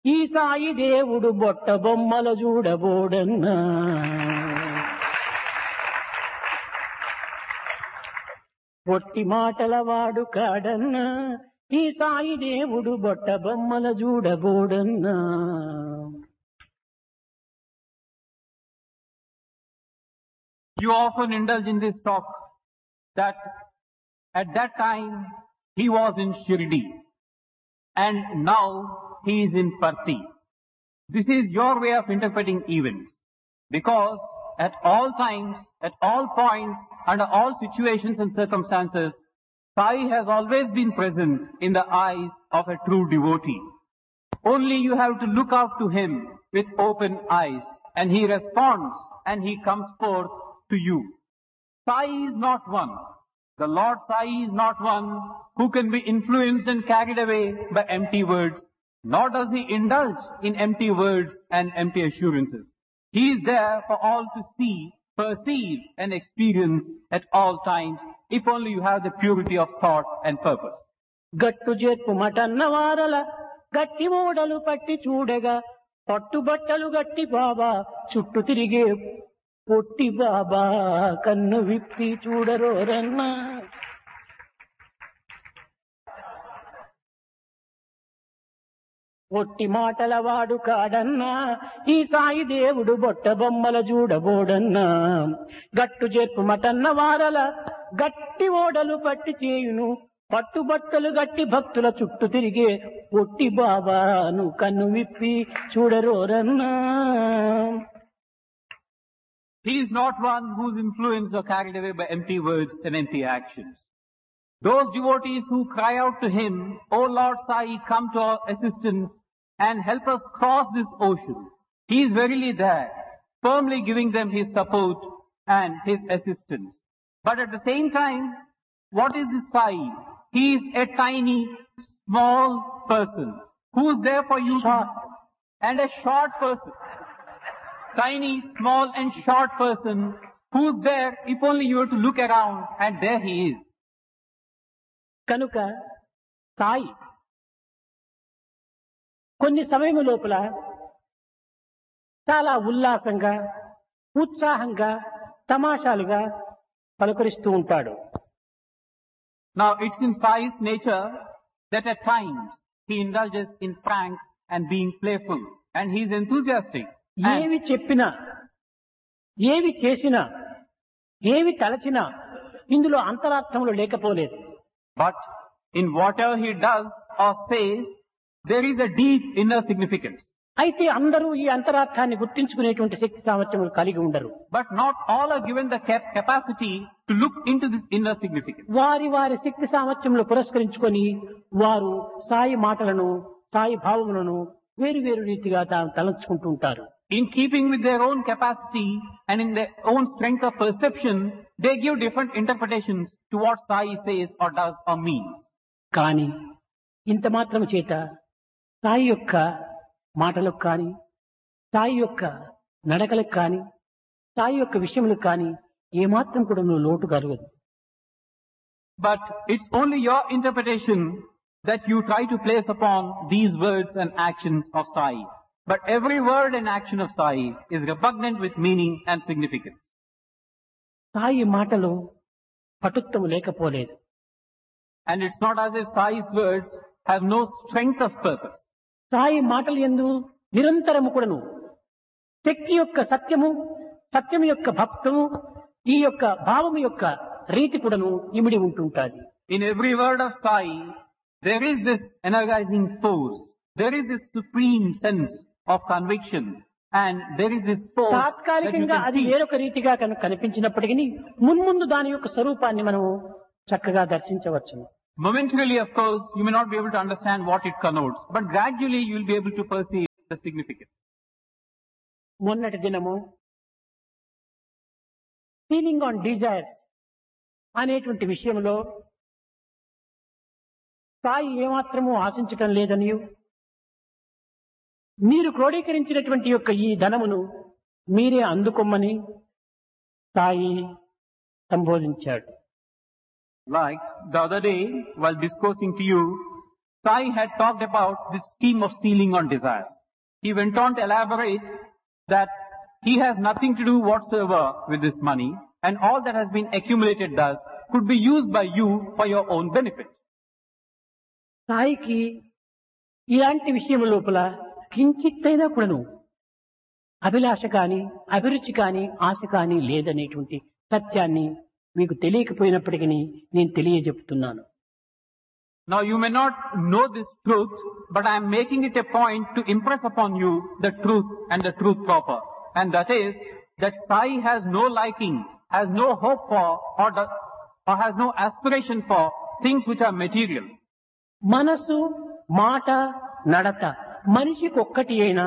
ఈ సాయి దేవుడు బొట్ట బొమ్మల చూడబోడన్నా. పొట్టి మాటల వాడు కాడన్నా, ఈ సాయి దేవుడు బొట్ట బొమ్మల చూడబోడన్నా. You often indulge in this talk that at that time he was in Shirdi and now he is in Parthi. This is your way of interpreting events, because at all times, at all points, under all situations and circumstances, Sai has always been present in the eyes of a true devotee. Only you have to look out to him with open eyes, and he responds and he comes forth to you. Sai is not one. The Lord Sai is not one who can be influenced and carried away by empty words, nor does he indulge in empty words and empty assurances. He is there for all to see, perceive and experience at all times, if only you have the purity of thought and purpose. గట్టు చేర్పు మటన్న వారల గట్టి ఓడలు పట్టి చూడగా పట్టుబట్టలు గట్టి బాబా చుట్టూ తిరిగే పొట్టి బాబా కన్ను విప్పి చూడరోరన్నా. పొట్టి మాటల వాడు కాడన్నా, ఈ సాయి దేవుడు బొట్ట బొమ్మల చూడబోడన్నా. గట్టు చేర్పు మటన్న వారల గట్టి ఓడలు పట్టి చేయును పట్టుబట్టలు గట్టి భక్తుల చుట్టూ తిరిగే పొట్టి బాబాను కన్ను విప్పి చూడరోరన్నా. He is not one who is influenced or carried away by empty words and empty actions. Those devotees who cry out to him, "O Lord Sai, come to our assistance and help us cross this ocean," he is verily there, firmly giving them his support and his assistance. But at the same time, what is this Sai? He is a tiny, small person who is there for you and a short person. Tiny, small and short person who's there if only you were to look around, and there he is. కనుక సాయి కొన్ని సమయం లోపల చాలా ఉల్లాసంగా ఉత్సాహంగా తమాషాలుగా పలకరిస్తూ ఉంటాడు. Now it's in Sai's nature that at times he indulges in pranks and being playful, and he is enthusiastic. ఏవి చెప్పినా ఏవి చేసినా ఏవి తలచినా ఇందులో అంతరార్థములు లేకపోలేదు. But in whatever he does or says, there is a deep inner significance. అయితే అందరూ ఈ అంతరార్థాన్ని గుర్తించుకునేటువంటి శక్తి సామర్థ్యములు కలిగి ఉండరు. But not all are given the capacity to look into this inner significance. వారి వారి శక్తి సామర్థ్యములు పురస్కరించుకొని వారు సాయి మాటలను సాయి భావములను వేరు వేరు రీతిగా తలంచుకుంటూ ఉంటారు. In keeping with their own capacity and in their own strength of perception, they give different interpretations to what Sai says or does or means. కానీ ఇంత మాత్రము చేత సాయి యొక్క మాటలకు కానీ సాయి యొక్క నడకలకు కానీ సాయి యొక్క విషయములకు కానీ ఏమాత్రం కూడా నువ్వు లోటు కలగదు. But it's only your interpretation that you try to place upon these words and actions of Sai. But every word and action of Sai is repugnant with meaning and significance. Sai మాటలు పటుత్వము లేకపోలేదు. And it's not as if Sai's words have no strength of purpose. Sai మాటలు యందు నిరంతరము కూడాను శక్తి యొక్క సత్యము, సత్యము యొక్క భక్తము, ఈ యొక్క భావము యొక్క రీతి కూడాను ఇమిడి ఉంటుంటాది. In every word of Sai, there is this energizing force. There is this supreme sense of conviction, and there is this force. తాత్కాలికంగా అది వేరొక రీతిగా కనిపించినప్పటికీ మున్ముందు దాని యొక్క స్వరూపాన్ని మనం చక్కగా దర్శించవచ్చును. Momentarily, of course, you may not be able to understand what it connotes, but gradually you will be able to perceive the significance. మొన్నటి దినము ఫీలింగ్ ఆన్ డిజైర్స్ అనేటువంటి విషయంలో సాయి ఏమాత్రము ఆశించటం లేదనియు, మీరు క్రోడీకరించినటువంటి యొక్క ఈ ధనమును మీరే అందుకొమ్మని Sai సంబోధించాడు. Like the other day, while discoursing to you, Sai had talked about this scheme of stealing on desires. He went on to elaborate that he has nothing to do whatsoever with this money, and all that has been accumulated thus could be used by you for your own benefit. సాయికి ఇలాంటి విషయం లోపల కించిత్తైనా కూడాను అభిలాష కాని అభిరుచి కాని ఆశ కాని లేదనేటువంటి సత్యాన్ని మీకు తెలియకపోయినప్పటికీ నేను తెలియజెప్తున్నాను. Now you may not know this truth, but I am making it a point to impress upon you the truth and the truth proper. And that is that Sai has no liking, has no hope for, or has no aspiration for things which are material. మనసు మాట నడత మనిషికి ఒక్కటి అయినా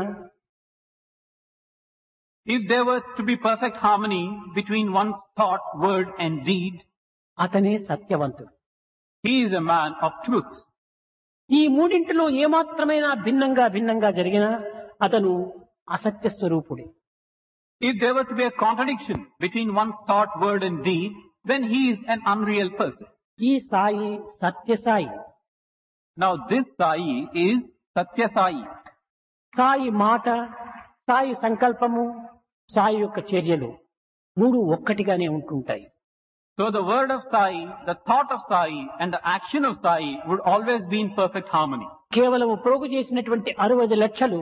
If there were to be perfect harmony between one's thought, word and deed, అతనే సత్యవంతుడు. he is a man of truth. ఈ మూడింటిలో ఏమాత్రమైనా భిన్నంగా జరిగినా అతను అసత్య స్వరూపుడే. If there were to be a contradiction between one's thought, word and deed, then he is an unreal person. ఈ సాయి సత్య Sai. Now this Sai is Satya Sai. Sai మాట, సాయి సంకల్పము, సాయి యొక్క చర్యలు మూడు ఒక్కటిగానే ఉంటుంటాయి. So the word of Sai, the thought of Sai and the action of Sai would always be in perfect harmony. కేవలం ప్రోగు చేసినటువంటి 60 లక్షలు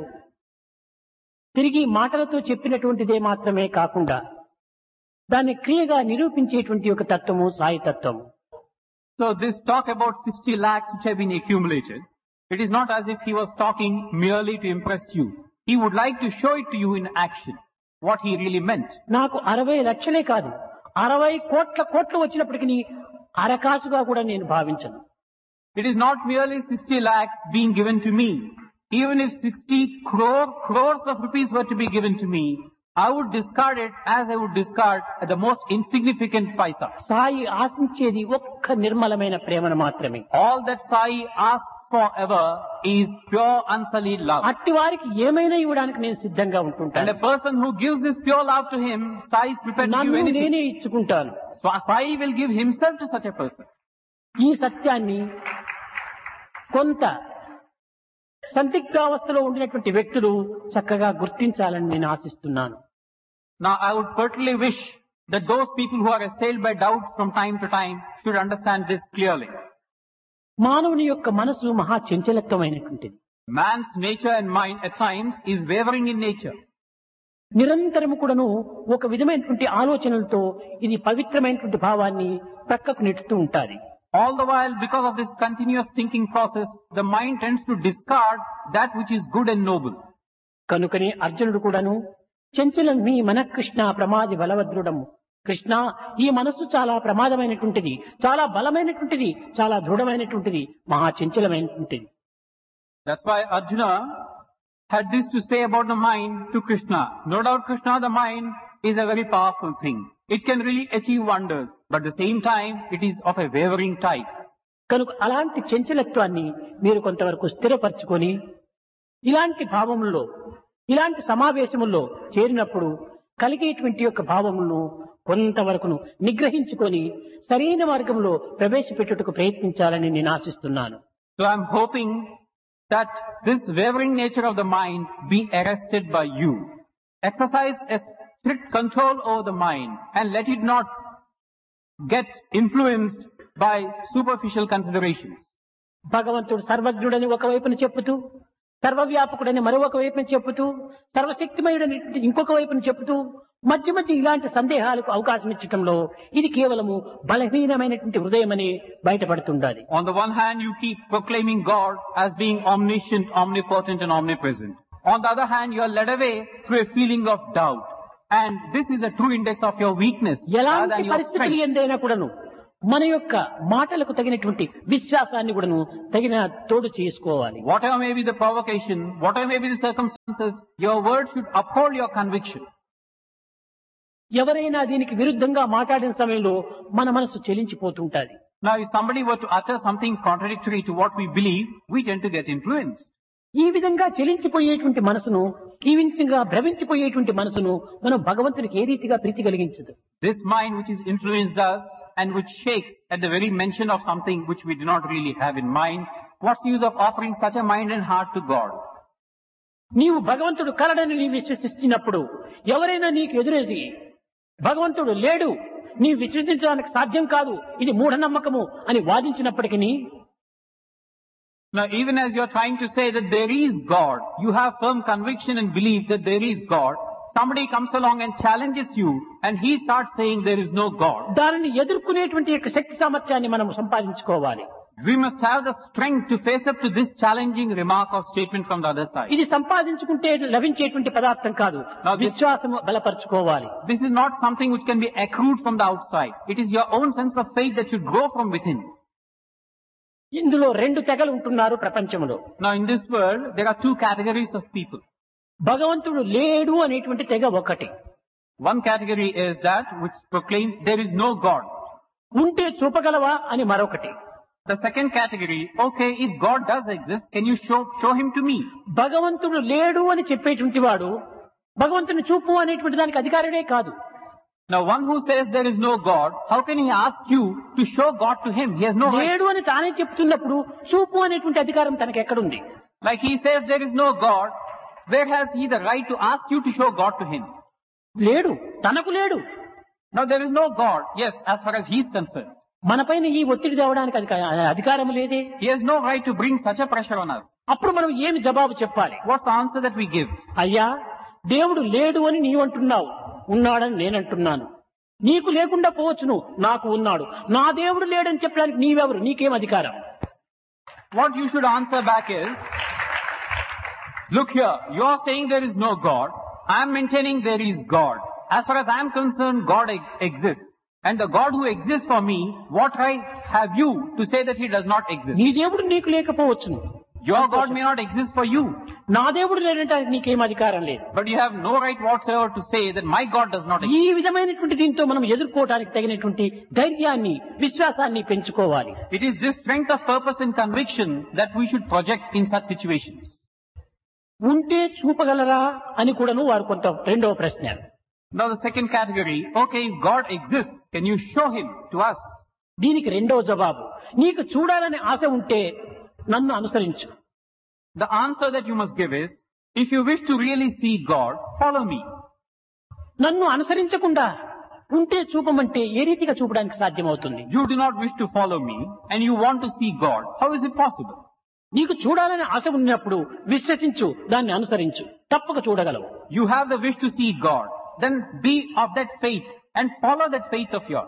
తిరిగి మాటలతో చెప్పినటువంటిదే మాత్రమే కాకుండా దాన్ని క్రియగా నిరూపించేటువంటి ఒక తత్వము సాయి తత్వము. So this talk about 60 lakhs which have been accumulated, it is not as if he was talking merely to impress you. He would like to show it to you in action, what he really meant. నాకు 60 లక్షలే కాదు 60 కోట్లు వచ్చినప్పటికీ అరకాసుగా కూడా నేను భావించను. It is not merely 60 lakhs being given to me. Even if 60 crores of rupees were to be given to me, I would discard it as I would discard the most insignificant paisa. Sai ఆశించేది ఒక్క నిర్మలమైన ప్రేమను మాత్రమే. All that Sai asks for ever is pure unsullied love. అట్టి వారికి ఏమైనా ఇవ్వడానికి నేను సిద్ధంగా And ఉంటుంటాను. a person who gives this pure love to him, Sai is prepared to give నన్ను anything. నేనే ఇచ్చుకుంటాను. So Sai will give himself to such a person. ఈ సత్యాన్ని కొంత సందిగ్ధావస్థలో ఉండినటువంటి వ్యక్తులు చక్కగా గుర్తించాలని నేను ఆశిస్తున్నాను. Now I would particularly wish that those people who are assailed by doubt from time to time should understand this clearly. మానవుని యొక్క మనసు మహా చంచలత్వమైనటువంటిది. Man's nature and mind at times is wavering in nature. నిరంతరము కూడాను ఒక విధమైనటువంటి ఆలోచనలతో ఇది పవిత్రమైనటువంటి భావాన్ని ప్రక్కకు నెట్టుతూ ఉంటాది. All the while, because of this continuous thinking process, the mind tends to discard that which is good and noble. కనుకనే అర్జునుడు కూడాను చంచలం మీ మనఃకృష్ణ ప్రమాది బలవద్రుడము. కృష్ణ, ఈ మనస్సు చాలా ప్రమాదమైనటువంటిది, చాలా బలమైనటువంటిది, చాలా దృఢమైనటువంటిది, మహా చంచలమైనటువంటిది. That's why Arjuna had this to say about the mind to Krishna. No doubt Krishna, the mind, is a very powerful thing. It can really achieve wonders, but at the same time, it is of a wavering type. కనుక అలాంటి చంచలత్వాన్ని మీరు కొంతవరకు స్థిరపరచుకొని ఇలాంటి భావముల్లో, ఇలాంటి సమావేశముల్లో చేరినప్పుడు కలిగేటువంటి యొక్క భావములను కొంతవరకును నిగ్రహించుకొని సరైన మార్గంలో ప్రవేశపెట్టుటకు ప్రయత్నించాలని నేను ఆశిస్తున్నాను. So I'm hoping that this wavering nature of the mind be arrested by you. Exercise a strict control over the mind and let it not get influenced by superficial considerations. భగవంతుడు సర్వజ్ఞుడని ఒకవైపున చెప్పుతూ, సర్వవ్యాపకుడని మరొక వైపున చెప్పుతూ, సర్వశక్తిమయుడని ఇంకొక వైపున చెప్పుతూ మధ్య ఇలాంటి సందేహాలకు అవకాశం ఇచ్చటంలో ఇది కేవలము బలహీనమైనటువంటి హృదయమని బయటపడుతుండాలి. On the one hand, you keep proclaiming God as being omniscient, omnipotent and omnipresent. On the other hand, you are led away through a feeling of doubt. And this is a true index of your weakness rather ఎలాంటి than your పరిస్థితులు strength. ఎందైనా కూడాను మన యొక్క మాటలకు తగినటువంటి విశ్వాసాన్ని కూడాను తగిన తోడు చేసుకోవాలి. Whatever may be the provocation, whatever may be the circumstances, your word should uphold your conviction. ఎవరైనా దీనికి విరుద్ధంగా మాట్లాడిన సమయంలో మన మనసు చెలించిపోతుంటాది. Now, if somebody were to utter something contradictory to what we believe, we tend to get influenced. ఈ విధంగా చెలించిపోయేటువంటి మనసును, ఈ విధంగా భ్రమించిపోయేటువంటి మనసును మనం భగవంతునికి ఏ రీతిగా ప్రీతి కలిగించదు. This mind which is influenced us and which shakes at the very mention of something which we do not really have in mind, What's the use of offering such a mind and heart to God? నీవు భగవంతుడు కలడని నీ విశ్వసిస్తున్నప్పుడు ఎవరైనా నీకు ఎదురేది భగవంతుడు లేడు నీ విశ్వసించడానికి సాధ్యం కాదు ఇది మూఢనమ్మకము అని వాదించినప్పటికీ Now, even as you're trying to say that there is God, you have firm conviction and belief that there is God, somebody comes along and challenges you and he starts saying there is no God. దానిని ఎదుర్కొనేటువంటి యొక్క శక్తి సామర్థ్యాన్ని మనం సంపాదించుకోవాలి. We must have the strength to face up to this challenging remark or statement from the other side. ఇది సంపాదించుకుంటే లభించేటువంటి పదార్థం కాదు. విశ్వాసము బలపరచుకోవాలి. This is not something which can be accrued from the outside. It is your own sense of faith that should grow from within. ఇందులో రెండు తెగలు ఉంటున్నారు ప్రపంచంలో. Now in this world, there are two categories of people. భగవంతుడు లేడు అనేటువంటి తెగ ఒకటి. One category is that which proclaims there is no God. ఉంటే చూపగలవా అని మరొకటి. The second category, okay, if God does exist, can you show him to me? భగవంతుడు లేడు అని చెప్పేటువంటి వాడు భగవంతుని చూపు అనేటువంటి దానికి అధికారుడే కాదు. Now one who says there is no God, how can he ask you to show God to him? He has no right. లేడు అని తానే చెప్తున్నప్పుడు చూపు అనేటువంటి అధికారం తనకు ఎక్కడుంది? Like he says there is no God, where has he the right to ask you to show God to him? లేడు, తనకు లేడు. Now there is no God, yes, as far as he is concerned. మనపైన ఈ ఒత్తిడి తేవడానికి అధికారం లేదే. He has no right to bring such a pressure on us. అప్పుడు మనం ఏమి జవాబు చెప్పాలి? What's the answer that we give? అయ్యా, దేవుడు లేడు అని నీవు అంటున్నావు, ఉన్నాడని నేనంటున్నాను. నీకు లేకుండా పోవచ్చును, నాకు ఉన్నాడు. నా దేవుడు లేడని చెప్పడానికి నీవెవరు? నీకేం అధికారం? What you should answer back is, look here, you are saying there is no God. I am maintaining there is God. As far as I am concerned, God exists. And the God who exists for me, what right have you to say that he does not exist? నీ దేవుడు నీకు లేకపోవచ్చును. Your God may not exist for you. నా దేవుడు లేదంటే నీకేం అధికారం లేదు. But you have no right whatsoever to say that my God does not exist. ఈ విధమైనటువంటి దీంతో మనం ఎదుర్కోవడానికి తగినటువంటి ధైర్యాన్ని, విశ్వాసాన్ని పెంచుకోవాలి. It is this strength of purpose and conviction that we should project in such situations. ఉంటే చూపగలరా అని కూడాను వారు కొంత రెండవ ప్రశ్న. Now the second category, okay, if God exists, can you show him to us? దీనికి రెండవ జవాబు, నీకు చూడాలని ఆశ ఉంటే నన్ను అనుసరించు. The answer that you must give is, if you wish to really see God, follow me. నన్ను అనుసరించకుండా ఉంటే చూపమంటే ఏ రీతిగా చూపడానికి సాధ్యమవుతుంది? You do not wish to follow me and you want to see God. How is it possible? నీకు చూడాలని ఆశ ఉన్నప్పుడు విశ్వసించు, దాన్ని అనుసరించు, తప్పక చూడగలవు. You have the wish to see God. Then be of that faith and follow that faith of yours.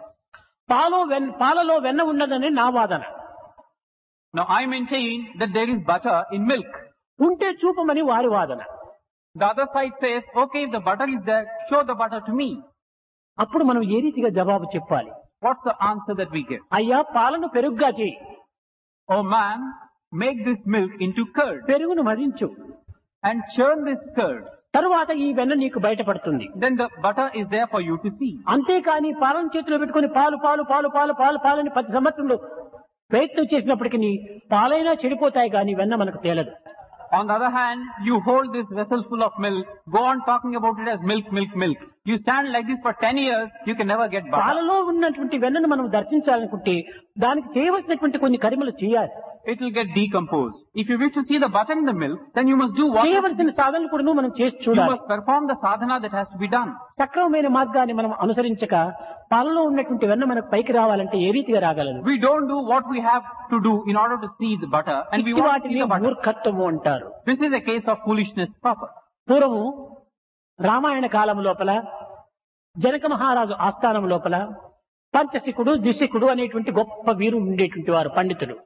పాలలో వెన్న ఉన్నదని నా వాదన. Now I maintain that there is butter in milk. ఉంటే చూపమని వారి వాదన. The other side says, okay, if the butter is there, show the butter to me. అప్పుడు మనం ఏ రీతిగా జవాబు చెప్పాలి? What's the answer that we give? అయ్యా, పాలను పెరుగుగా చేయి. Oh man, make this milk into curd. పెరుగును మరించు. And churn this curd. తరువాత ఈ వెన్న నీకు బయటపడుతుంది. Then the butter is there for you to see. అంతేకాని పాలను చేతిలో పెట్టుకుని పాలు పాలు పాలు పాలు పాలు పాలని 10 సంవత్సరంలో ప్రయత్నం చేసినప్పటికీ పాలైనా చెడిపోతాయి కానీ వెన్న మనకు తేలదు. On the other hand, you hold this vessel full of milk, go on talking about it as milk, milk, milk. You stand like this for 10 years, you can never get butter. పాలలో ఉన్నటువంటి వెన్నను మనం దర్శించాలనుకుంటే దానికి చేయవలసినటువంటి కొన్ని కర్మలు చేయాలి. It will get decomposed. If you wish to see the butter in the milk, then you must do what? చేయవలసిన సాధనలు కూడా మనం చేసి You చూడాలి. must perform the sadhana that has to be done. సక్రమమైన మార్గాన్ని మనం అనుసరించక పాలలో ఉన్నటువంటి వెన్న మనకు పైకి రావాలంటే ఏ రీతిగా రాగలదు? We don't do what we have to do in order to see the butter, and we want to see the butter. మూర్ఖత్వము అంటారు. This is a case of foolishness proper. పూర్వము రామాయణ కాలం లోపల జనక మహారాజు ఆస్థానం లోపల పంచశికుడు, ద్విశికుడు అనేటువంటి గొప్ప వీరు ఉండేటువంటి వారు, పండితులు.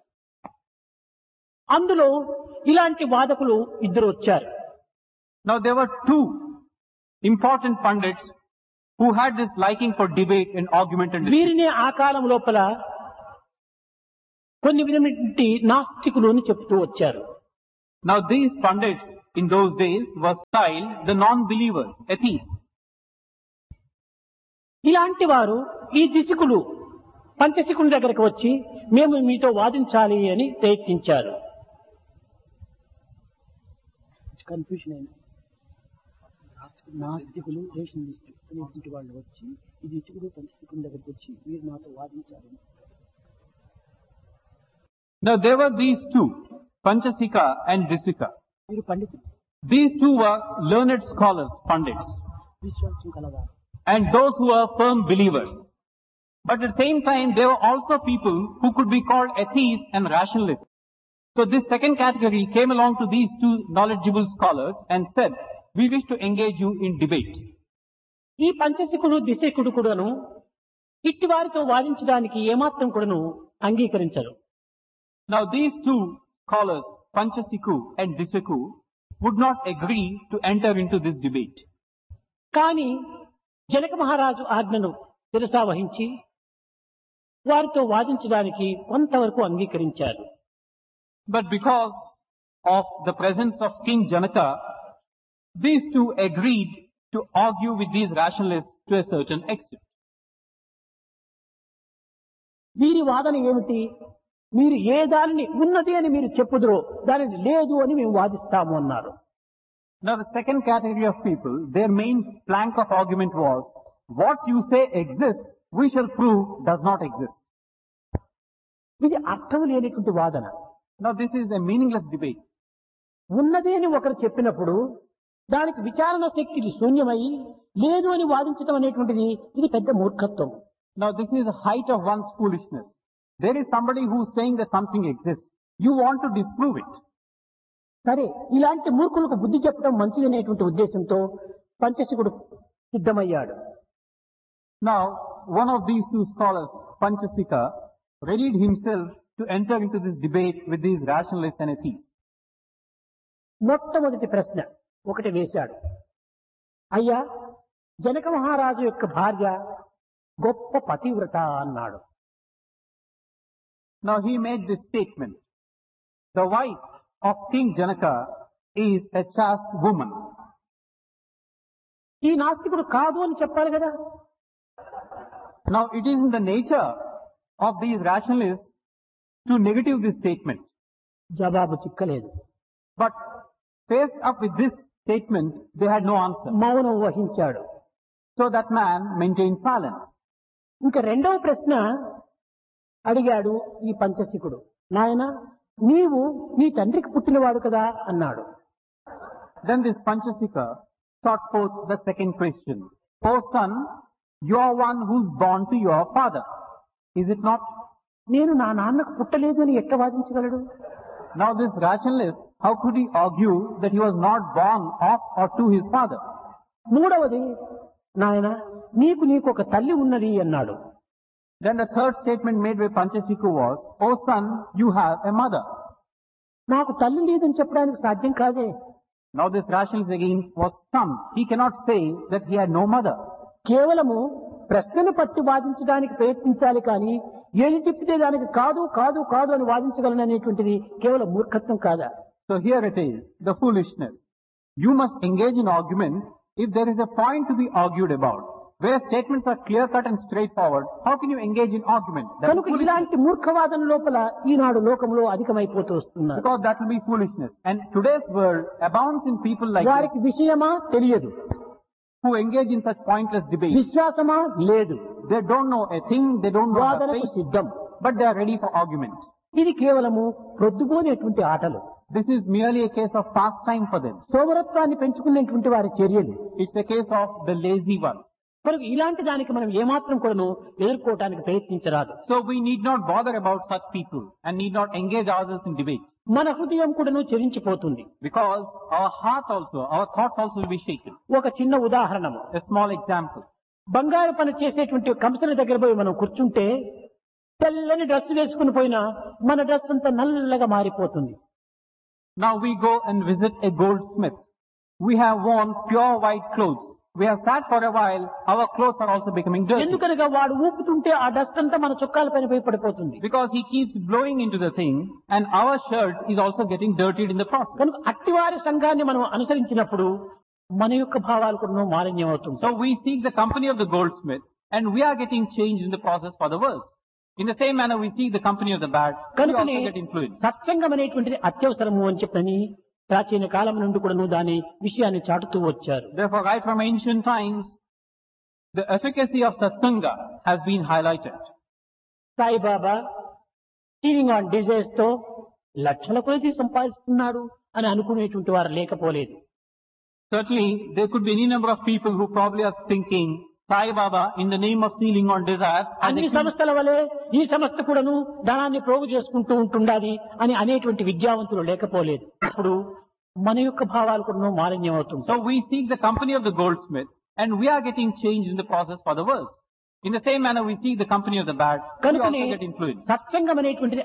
అందులో ఇలాంటి వాదకులు ఇద్దరు వచ్చారు. Now there were two important pundits who had this liking for debate and argument and discussion. వీరిని ఆ కాలం లోపల కొన్ని విధమైనటువంటి నాస్తికులు అని చెప్తూ వచ్చారు. Now these pundits in those days were styled the non-believers, atheists. ఇలాంటి వారు ఈ ద్విశికులు పంచశికుని దగ్గరకు వచ్చి మేము మీతో వాదించాలి అని ప్రయత్నించారు. కన్ఫ్యూషన్ అయిన నాస్తికులు, రేషనలిస్టులు అనేటువంటి వాళ్ళు వచ్చి ఈ ద్విశికుడు పంచశికుని దగ్గరకు వచ్చి మీరు నాతో వాదించాలి. Now there were these two, Panchasika and Disika. వీరు పండితులు, These two were learned scholars, pandits, విశ్వాసం కలవారు. and those who were firm believers. But at the same time, there were also people who could be called atheists and rationalists. So this second category came along to these two knowledgeable scholars and said, we wish to engage you in debate. ఈ పంచశికుడు దిశకుడు కూడాను ఇట్టి వారితో వాదించడానికి ఏమాత్రం కూడాను అంగీకరించరు. Now these two scholars, Panchasiku and Disaku, would not agree to enter into this debate. కానీ జనక మహారాజు ఆజ్ఞను శిరసావహించి వారితో వాదించడానికి కొంతవరకు అంగీకరించారు. But because of the presence of King Janaka, these two agreed to argue with these rationalists to a certain extent. వీరి వాదన ఏమిటి? మీరు ఏ దానిని ఉన్నది అని మీరు చెప్పుదురో దానిని లేదు అని మేము వాదిస్తాము అన్నారు. Now the second category of people, their main plank of argument was, what you say exists, we shall prove does not exist. ఇది అర్థం లేనిటువంటి వాదన. Now this is a meaningless debate. ఉన్నది అని ఒకరు చెప్పినప్పుడు దానికి విచారణ శక్తి శూన్యమై లేదు అని వాదించడం అనేటువంటిది ఇది పెద్ద మూర్ఖత్వం. Now this is the height of one's foolishness. There is somebody who is saying that something exists. You want to disprove it. సరే, ఇలాంటి మూర్ఖులకు బుద్ధి చెప్పడం మంచిదనేటువంటి ఉద్దేశంతో పంచశికుడు సిద్ధమయ్యాడు. Now one of these two scholars, Panchasika, readied himself to enter into this debate with these rationalists and atheists. మొట్టమొదటి ప్రశ్న ఒకటి వేశాడు. అయ్యా, జనక మహారాజు యొక్క భార్య గొప్ప పతివ్రత అన్నాడు. Now he made this statement. The wife of King Janaka is a chaste woman. ఈ నాస్తికుడు కాదు అని చెప్పాలి కదా. Now it is in the nature of these rationalists to negative this statement. జవాబు చిక్కలేదు. But faced up with this statement, they had no answer. మౌనం వహించాడు. So that man maintained silence. ఇంకా రెండవ ప్రశ్న అడిగాడు ఈ పంచశికుడు. నాయన, నీవు నీ తండ్రికి పుట్టినవాడు కదా అన్నాడు. Then this Panchasika sought forth the second question. O son, you are one who is born to your father. Is it not? నేను నా నాన్నకు పుట్టలేదు అని ఎట్లా వాదించగలడు? Now this rationalist, how could he argue that he was not born of or to his father? మూడవది, నాయన నీకు ఒక తల్లి ఉన్నది అన్నాడు. Then the third statement made by Panchasiku was, O son, you have a mother. నాకు తల్లి లేదని చెప్పడానికి సాధ్యం కాదే. Now this rationalist again was stumped. He cannot say that he had no mother. కేవలము ప్రశ్నను పట్టి వాదించడానికి ప్రయత్నించాలి కానీ ఏది చెప్పితే దానికి కాదు కాదు కాదు అని వాదించగలను అనేటువంటిది కేవలం మూర్ఖత్వం కాదా? So here it is, the foolishness. You must engage in argument if there is a point to be argued about. Where statements are clear-cut and straightforward, how can you engage in argument? That is కనుక foolishness. ఇలాంటి మూర్ఖవాదం లోపల ఈనాడు లోకంలో అధికమైపోతూ వస్తున్నారు. Because that will be foolishness. And today's world abounds in people like వారికి this, విషయమా తెలియదు, who engage in such pointless debates. విశ్వాసమా లేదు, They don't know a thing, they don't know the వాదనకు faith, సిద్ధం. but they are ready for argument. ఇది కేవలము ప్రొద్దుపోనేటువంటి ఆటలు, This is merely a case of pastime for them. సోమరత్వాన్ని పెంచుకునేటువంటి వారి చర్యలు. It's a case of the lazy one. కనుక ఇలాంటి దానికి మనం ఏమాత్రం కూడాను ఎదుర్కోవటానికి ప్రయత్నించరాదు. So we need not bother about such people and need not engage others in debate. మన హృదయం కూడాను చెరించిపోతుంది. Because our heart also, our thoughts also will be shaken. ఒక చిన్న ఉదాహరణము, A small example. బంగారు పని చేసేటువంటి కంపెనీ దగ్గర పోయి మనం కూర్చుంటే తెల్లని డ్రెస్ వేసుకుని పోయినా మన డ్రెస్ అంతా నల్లగా మారిపోతుంది. Now we go and visit a goldsmith. We have worn pure white clothes. We have sat for a while, our clothes are also becoming dirty. ఎందుకనగా వాడు ఊపుతుంటే ఆ డస్ట్ అంతా మన చొక్కాల పైన పోయి పడిపోతుంది. Because he keeps blowing into the thing and our shirt is also getting dirtied in the process. కనుక అట్టివారి సంఘాన్ని మనం అనుసరించినప్పుడు మన యొక్క భావాలు కూడా మాలిన్యం అవుతుంది. So we seek the company of the goldsmith and we are getting changed in the process for the worse. In the same manner we seek the company of the bad, we కనుకనే also get influenced. సత్సంగం అనేటువంటిది అత్యవసరము అని చెప్పని ప్రాచీన కాలం నుండి కూడా దాని విషయాన్ని చాటుతూ వచ్చారు. Therefore right from ancient times, the efficacy of satsanga has been highlighted. Saibaba టీవింగ్ on desires తో లక్షల కొలది సంపాదిస్తున్నాడు అని అనుకునేటువంటి వారు లేకపోలేదు. Certainly, there could be any number of people who probably are thinking, Sai Baba, in the name of sealing on desires, has అన్ని accumulated సంస్థల వలె ఈ సంస్థ కూడాను ధనాన్ని ప్రోగు చేసుకుంటూ ఉంటుండాలి అని అనేటువంటి విద్యావంతులు లేకపోలేదు. అప్పుడు మన యొక్క భావాలు కూడా మాలిన్యం అవుతుంది. So we seek the company of the goldsmith and we are getting changed in the process for the worse. In the same manner we seek the company of the bad, we కనుకనే also get influenced. సత్సంగం అనేటువంటిది